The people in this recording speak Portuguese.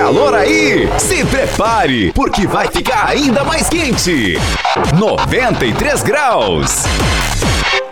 calor aí? Se prepare, porque vai ficar ainda mais quente. 93 graus.